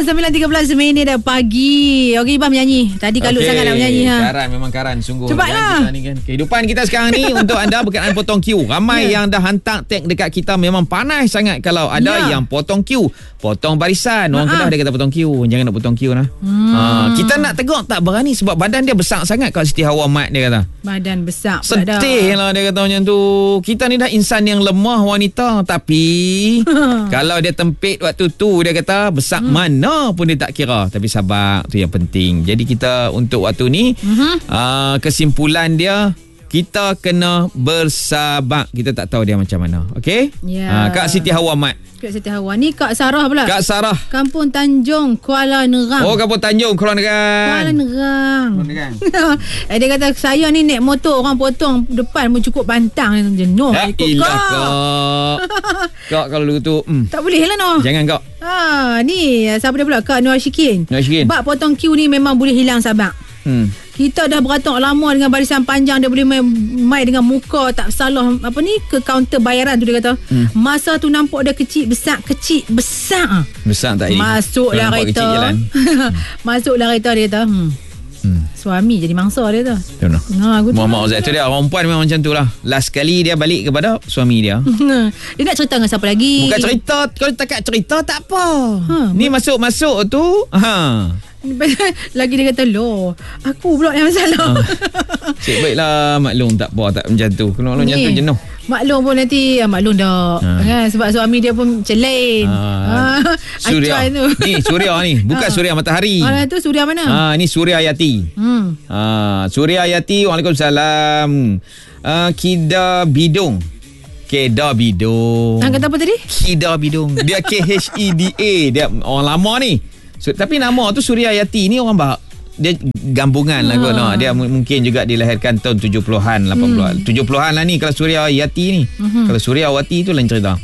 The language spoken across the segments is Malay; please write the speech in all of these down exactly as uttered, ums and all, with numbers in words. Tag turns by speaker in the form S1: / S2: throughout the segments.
S1: sembilan tiga belas minit dah pagi. Okey, Ibam menyanyi. Tadi kalut okay. sangat nak menyanyi ha.
S2: Karan memang karan sungguh.
S1: Cepatlah.
S2: Kita ni kan. Kehidupan kita sekarang ni untuk anda berkenaan potong queue. Ramai yeah. yang dah hantar tag dekat kita memang panas sangat kalau ada yeah. yang potong queue, potong barisan. Orang Kedah dia kata potong queue, jangan nak potong queue lah. Hmm. Ha, kita nak tegur tak berani sebab badan dia besar sangat kat Siti Hawa Mat dia kata.
S1: Badan besar.
S2: Sedih lah dia kata macam tu. Kita ni dah insan yang lemah wanita tapi kalau dia tempit waktu tu dia kata besar hmm. mana pun dia tak kira. Tapi sabar tu yang penting. Jadi kita untuk waktu ni uh-huh. uh, kesimpulan dia kita kena bersabar. Kita tak tahu dia macam mana. Okey?
S1: Yeah.
S2: Uh, Kak Siti Hawa Mat.
S1: Kak Siti Hawa. Ni Kak Sarah pula.
S2: Kak Sarah.
S1: Kampung Tanjung, Kuala Nerang.
S2: Oh, Kampung Tanjung, Kuala Nerang.
S1: Kuala Nerang.
S2: Kuala Nerang.
S1: eh, dia kata saya ni naik motor orang potong depan pun cukup bantang. Jenuh
S2: ya,
S1: ikut
S2: ilah,
S1: kak.
S2: Kak. Kak kalau tu hmm.
S1: tak boleh lah noh.
S2: Jangan kak.
S1: Ha, ni siapa dia pula? Kak Nur Syikin.
S2: Nur Syikin.
S1: Bab potong queue ni memang boleh hilang sabar. Hmm. Kita dah beratok lama dengan barisan panjang. Dia boleh main, main dengan muka tak salah apa ni ke kaunter bayaran tu dia kata. Hmm. Masa tu nampak dia kecil besar kecil besar.
S2: Besar tak ini.
S1: Masuklah kereta. Masuklah kereta dia kata. Hmm. Hmm. Suami jadi mangsa dia tu.
S2: Ha, Muhammad Ozat tu dia orang perempuan memang macam tu lah. Last kali dia balik kepada suami dia.
S1: Dia nak cerita dengan siapa lagi?
S2: Bukan cerita. Kalau tak cerita tak apa. Ha, ni masuk-masuk tu. Ha.
S1: Lagi dia kata loh, aku pula yang salah.
S2: Ha. Cik baiklah maklum tak apa tak macam tu. Kalau macam tu jenuh.
S1: Maklum pun nanti ah, maklum dah ha. kan sebab suami dia pun celain. Ha. Ha.
S2: Suria tu. Ni Suria ni, bukan ha. Suria Matahari.
S1: Ah tu Suria mana?
S2: Ha ni Suria Yati. Hmm. Ha Suria Yati. Waalaikumsalam. Uh, Kida Bidung. Keda Bidung.
S1: Ha, kata apa tadi?
S2: Kida Bidung. Dia K H E D A. Dia orang lama ni. So, tapi nama tu Suria Yati ni orang bahak. Dia gambungan lah kot. No. Dia m- mungkin juga dilahirkan tahun tujuh puluhan, lapan puluhan. Hmm. tujuh puluhan lah ni kalau Suria Yati ni. Hmm. Kalau Suria Wati tu lain cerita.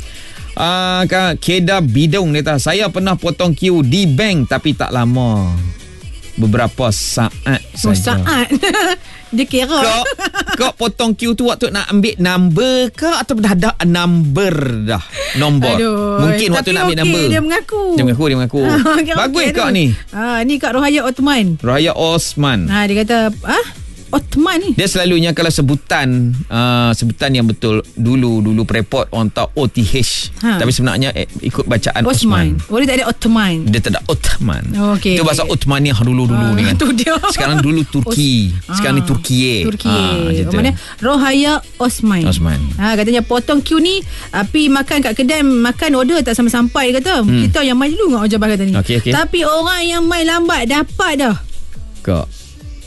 S2: Uh, Keda Bidung dia kata, saya pernah potong queue di bank tapi tak lama. Beberapa saat
S1: oh,
S2: saja.
S1: Saat? Dia kira.
S2: Kau, kau potong queue tu waktu nak ambil number ke atau dah ada number dah? Nombor. Aduh, mungkin waktu nak ambil okay, number.
S1: Dia mengaku.
S2: Dia mengaku, dia mengaku. Bagus okay, kau ni.
S1: Ha, ni Kak Rohaya Othman.
S2: Rohaya Osman.
S1: Ha, dia kata, ah, Othman ni.
S2: Dia selalunya kalau sebutan uh, sebutan yang betul dulu dulu prepot orang tahu O T H. Ha. Tapi sebenarnya eh, ikut bacaan Osman.
S1: Osman. Oh, dia tak ada Othman.
S2: Dia tak ada Othman.
S1: Oh, okay.
S2: Itu bahasa Othmaniah dulu-dulu uh, ni kan.
S1: Dia.
S2: Sekarang dulu Turki. Os- Sekarang ni Turkiye.
S1: Turkiye. Ha, mana? Rohaya Osman.
S2: Osman.
S1: Ha, katanya potong queue ni api makan kat kedai makan order tak sampai-sampai kata. Hmm. Kita yang mai dulu ngak Ojabah kata ni. Okay, okay. Tapi orang yang mai lambat dapat dah.
S2: Kak.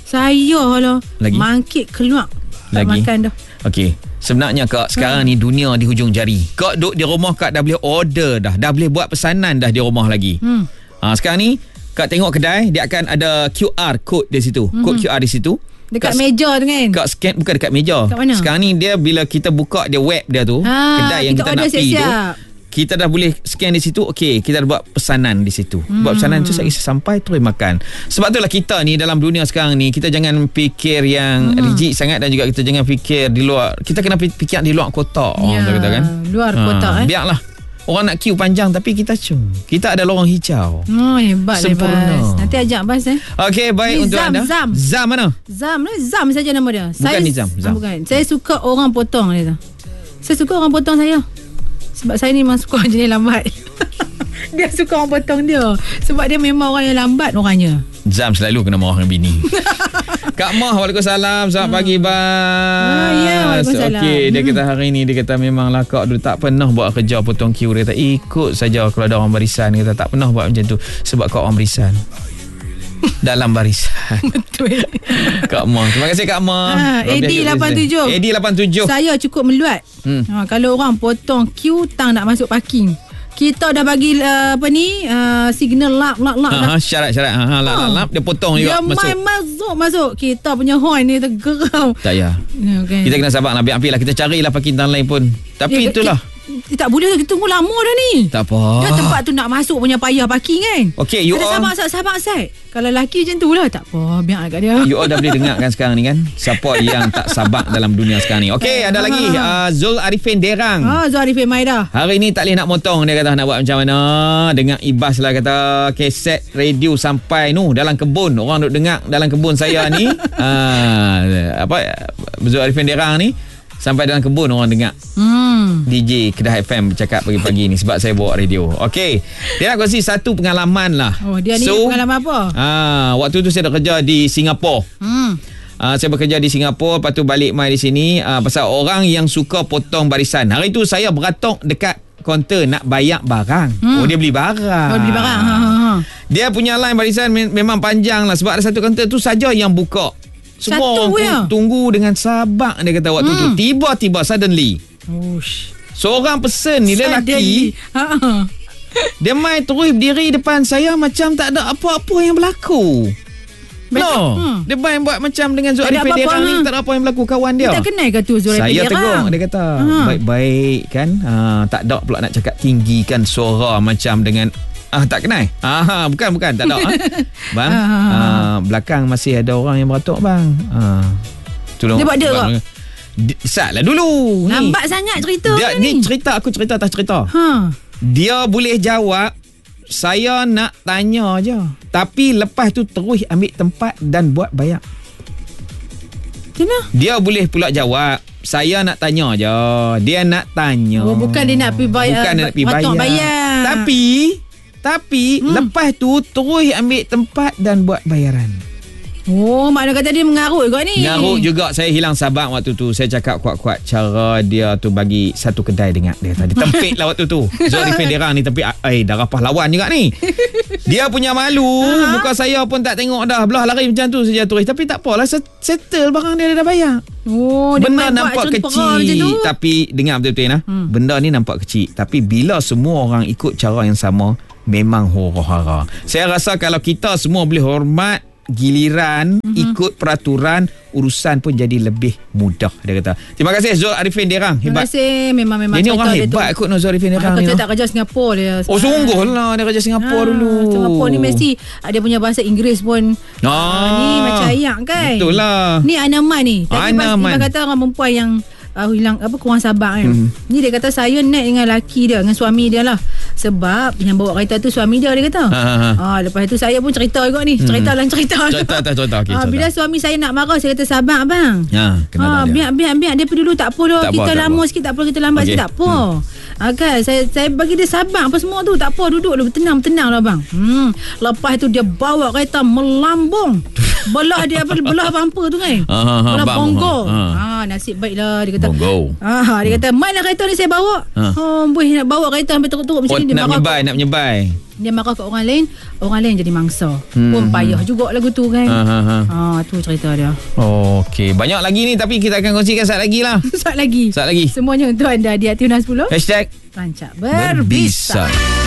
S1: Saya lah
S2: lagi?
S1: Mangkit keluar tak
S2: lagi?
S1: Makan dah.
S2: Okey. Sebenarnya Kak sekarang hmm. ni dunia di hujung jari. Kak duduk di rumah Kak dah boleh order dah. Dah boleh buat pesanan dah di rumah lagi. Hmm. Ha, sekarang ni Kak tengok kedai dia akan ada Q R code di situ. Hmm. Kod Q R di situ.
S1: Dekat
S2: Kak,
S1: meja tu kan. Kak
S2: scan bukan dekat meja.
S1: Kat mana?
S2: Sekarang ni dia bila kita buka dia web dia tu, ha, kedai yang kita, kita nak pergi tu. Kita dah boleh scan di situ. Okey, kita dah buat pesanan di situ. Hmm. Buat pesanan tu saya sampai terus makan. Sebab itulah kita ni dalam dunia sekarang ni kita jangan fikir yang hmm. rigid sangat dan juga kita jangan fikir di luar. Kita kena fikir di luar kotak.
S1: Ya,
S2: orang kata kan.
S1: Luar kotak ha, eh.
S2: Biarlah. Orang nak queue panjang tapi kita cum. Kita ada lorong hijau.
S1: Oh, hebat
S2: sempurna.
S1: Bas. Nanti ajak Bas eh.
S2: Okey, baik
S1: ni
S2: untuk
S1: Zam,
S2: anda.
S1: Zam.
S2: Zam mana?
S1: Zam, Zam saja nama dia.
S2: Bukan
S1: saya,
S2: ni Zam. Zam.
S1: Bukan. Saya suka orang potong dia tu. Saya suka orang potong saya. Sebab saya ni memang suka jenis lambat. Dia suka orang potong dia. Sebab dia memang orang yang lambat orangnya.
S2: Zam selalu kena marah dengan bini. Kak Mah, waalaikumsalam. Selamat hmm. pagi, Bas.
S1: Ah, ya, waalaikumsalam.
S2: Okey, dia kata hari ni dia kata memanglah Kak dulu tak pernah buat kerja potong queue. Dia kata ikut saja kalau ada orang barisan. Dia kata tak pernah buat macam tu sebab Kak orang barisan. Dalam barisan.
S1: Betul.
S2: Kak Mah. Terima kasih Kak Mah.
S1: Ha, A D lapan tujuh.
S2: A D lapan tujuh.
S1: Saya cukup meluat. Hmm. Ha, kalau orang potong queue tang nak masuk parking. Kita dah bagi uh, apa ni uh, signal lap lap lap.
S2: Ha, ha, syarat-syarat. Ha, ha, lap lap lap dia potong juga
S1: dia
S2: masuk.
S1: Dia main masuk masuk. Kita punya horn ni tergeram.
S2: Tak ya. Okay. Kita kena sabar lah. Biar-biarlah kita carilah parking tang lain pun. Tapi
S1: ya,
S2: itulah.
S1: eh, tak boleh kita tunggu lama dah ni.
S2: Tak apa.
S1: Dah tempat tu nak masuk punya payah parking kan.
S2: Okay, you all.
S1: Sabar, sabar, sabar. Kalau lelaki macam tu lah, tak apa. Biar agak dia.
S2: You all dah boleh dengar kan sekarang ni kan. Siapa yang tak sabar dalam dunia sekarang ni. Okay, ada lagi. Uh, Zul Arifin Derang.
S1: Ah, Zul Arifin Maida.
S2: Hari ni tak boleh nak motong. Dia kata nak buat macam mana. Dengar Ibas lah kata. Keset radio sampai nu dalam kebun. Orang duk dengar dalam kebun saya ni. uh, apa Zul Arifin Derang ni. Sampai dalam kebun orang dengar hmm. D J Kedah F M bercakap pagi-pagi ni sebab saya bawa radio. Okey. Dia nak kongsi satu pengalaman lah.
S1: Oh, dia ni
S2: so,
S1: pengalaman apa?
S2: Ah, waktu tu saya dah kerja di Singapura. Hmm. Ah, saya bekerja di Singapura, lepas tu balik mai di sini ah, pasal orang yang suka potong barisan. Hari tu saya beratok dekat kaunter nak bayar barang. Hmm. Oh, dia beli barang.
S1: Oh, beli barang. Ha, ha, ha.
S2: Dia punya line barisan memang panjang lah sebab ada satu kaunter tu saja yang buka. Semua
S1: Satu
S2: orang
S1: ya?
S2: tunggu dengan sabar, dia kata waktu hmm. tu. Tiba-tiba suddenly
S1: Ush.
S2: seorang person ni lelaki
S1: ha.
S2: Dia mai terus berdiri depan saya macam tak ada apa-apa yang berlaku. No hmm. Dia main buat macam dengan Zul Arifin Derang ni, tak ada apa yang berlaku. Kawan dia,
S1: dia tak kenal ke tu Zul Arifin Derang?
S2: Saya tegur, dia kata ha. baik-baik kan, ha, tak ada pula nak cakap tinggikan suara macam dengan Ah, tak kenal? Ah, bukan, bukan. Tak ada. ah. Bang, ah, belakang masih ada orang yang beratuk, bang. Ah, tolong.
S1: Dia buat dia ke?
S2: Satlah dulu.
S1: Lambat sangat cerita
S2: dia, ni. Ni cerita, aku cerita atas cerita.
S1: Ha.
S2: Dia boleh jawab, saya nak tanya je. Tapi lepas tu terus ambil tempat dan buat bayar.
S1: Kenapa?
S2: Dia boleh pula jawab, saya nak tanya je. Dia nak tanya.
S1: Oh, bukan dia nak pergi bayar.
S2: Bukan dia nak pergi bayar.
S1: bayar.
S2: Tapi... Tapi hmm. lepas tu terus ambil tempat dan buat bayaran.
S1: Oh, makna kata dia mengarut juga ni.
S2: Mengarut juga. Saya hilang sabar waktu tu. Saya cakap kuat-kuat cara dia tu bagi satu kedai dengar. Dia tadi tempit lah waktu tu. Zul Arifin Derang ni tempit. Eh, darah pahlawan juga ni. Dia punya malu. Uh-huh. Muka saya pun tak tengok dah. Belah lari macam tu saja turis. Tapi tak apalah. Settle barang dia, dia dah bayar.
S1: Oh,
S2: benda nampak kecil. Tapi dengar betul-betul nah. Hmm. Benda ni nampak kecil. Tapi bila semua orang ikut cara yang sama, memang huru-hara. Saya rasa kalau kita semua boleh hormat giliran, mm-hmm. ikut peraturan, urusan pun jadi lebih mudah, dia kata. Terima kasih Zul Arifin Derang. Hebat.
S1: Terima kasih. Memang-memang
S2: ini orang hebat kot Zul Arifin Derang ni.
S1: Kerja tak kerja Singapura dia.
S2: Oh, sungguh lah dia kerja Singapura ha, dulu.
S1: Singapura ni mesti ada punya bahasa Inggeris pun. Ah, uh, ni macam ayak kan.
S2: Betul lah.
S1: Ni Anaman ni. Tadi Anaman. Dia kata orang perempuan yang uh, hilang apa kurang sabar kan. Mm. Ni dia kata saya naik dengan laki dia, dengan suami dia lah. Sebab yang bawa kereta tu suami dia, dia kata. Ha, ha, ha. Ah, lepas tu saya pun cerita juga ni. Cerita hmm. lah cerita.
S2: Cerita tak cerita. Okay,
S1: ah, bila suami saya nak marah, saya kata sabar bang.
S2: Ha,
S1: ah, biar biar biar dia pergi dulu, tak apa dah. Kita apa, lama apa. sikit, tak apa kita lambat okay. sikit, tak apa. Hmm. Ah, kan saya saya bagi dia sabar apa semua tu, tak apa, duduk dulu, tenang tenang lah bang. Hmm. Lepas tu dia bawa kereta melambung. Belah dia apa belah bumper tu kan. Ha, ha, ha, belah bongo. Ha. Ah, nasib baiklah dia kata.
S2: Bongo.
S1: Ah, dia kata, "Mana kereta ni saya bawa?" Ha. Oh, boy nak bawa kereta sampai teruk-teruk macam
S2: oh,
S1: ni dia
S2: nak menyebai, nak menyebai.
S1: Dia marah kat orang lain, orang lain jadi mangsa. Hmm. Pun payah juga lagu tu kan. Ha ha ha. Ah, tu cerita dia.
S2: Oh, okey. Banyak lagi ni tapi kita akan kongsikan saat lagi lah.
S1: saat lagi.
S2: Saat lagi.
S1: Semuanya untuk anda di Hati Unas sepuluh.
S2: Hashtag
S1: Rancak Berbisa.